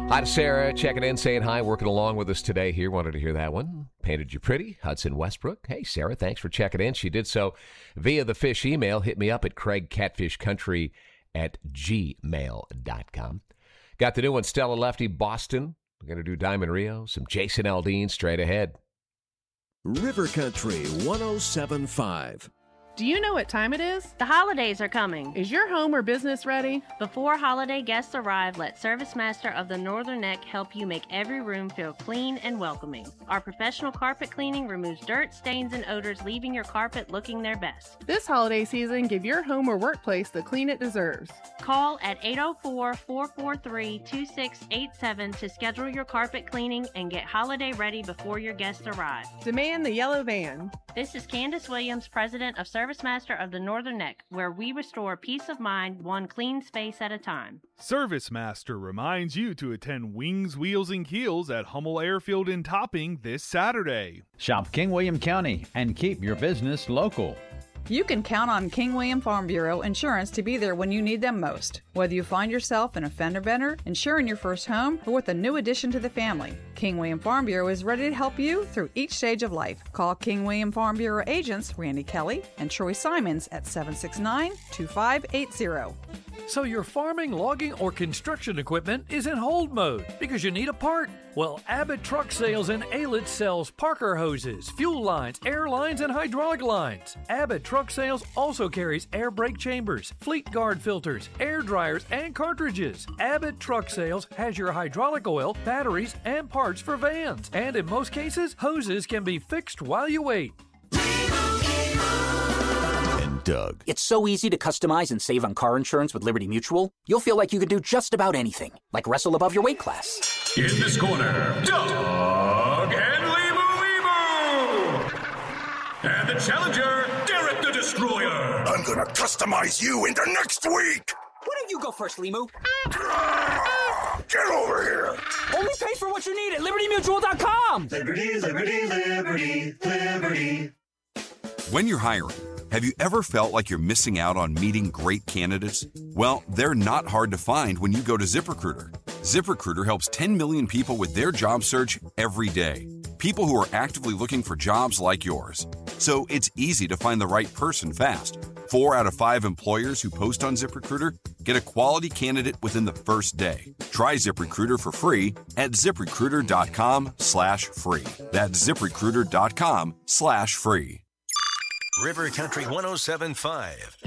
Hi to Sarah, checking in, saying hi, working along with us today here. Wanted to hear that one. Painted you pretty, Hudson Westbrook. Hey, Sarah, thanks for checking in. She did so via the fish email. Hit me up at craigcatfishcountry@gmail.com. Got the new one, Stella Lefty, Boston. We're going to do Diamond Rio, some Jason Aldean straight ahead. River Country 107.5. Do you know what time it is? The holidays are coming. Is your home or business ready? Before holiday guests arrive, let ServiceMaster of the Northern Neck help you make every room feel clean and welcoming. Our professional carpet cleaning removes dirt, stains, and odors, leaving your carpet looking their best. This holiday season, give your home or workplace the clean it deserves. Call at 804-443-2687 to schedule your carpet cleaning and get holiday ready before your guests arrive. Demand the yellow van. This is Candace Williams, president of ServiceMaster of the Northern Neck, where we restore peace of mind one clean space at a time. ServiceMaster reminds you to attend Wings, Wheels, and Keels at Hummel Airfield in Topping this Saturday. Shop King William County and keep your business local. You can count on King William Farm Bureau Insurance to be there when you need them most. Whether you find yourself in a fender bender, insuring your first home, or with a new addition to the family, King William Farm Bureau is ready to help you through each stage of life. Call King William Farm Bureau agents Randy Kelly and Troy Simons at 769-2580. So your farming, logging, or construction equipment is in hold mode because you need a part? Well, Abbott Truck Sales in Aylett sells Parker hoses, fuel lines, air lines, and hydraulic lines. Abbott Truck Sales also carries air brake chambers, fleet guard filters, air dryers, and cartridges. Abbott Truck Sales has your hydraulic oil, batteries, and parts for vans. And in most cases, hoses can be fixed while you wait. Doug. It's so easy to customize and save on car insurance with Liberty Mutual. You'll feel like you can do just about anything, like wrestle above your weight class. In this corner, Doug and Leemu. And the challenger, Derek the Destroyer. I'm gonna customize you into next week. Why don't you go first, Leemu? Get over here. Only pay for what you need at LibertyMutual.com. Liberty, liberty, liberty, liberty. When you're hiring, have you ever felt like you're missing out on meeting great candidates? Well, they're not hard to find when you go to ZipRecruiter. ZipRecruiter helps 10 million people with their job search every day. People who are actively looking for jobs like yours. So it's easy to find the right person fast. 4 out of 5 employers who post on ZipRecruiter get a quality candidate within the first day. Try ZipRecruiter for free at ZipRecruiter.com/free. That's ZipRecruiter.com/free. River Country 107.5.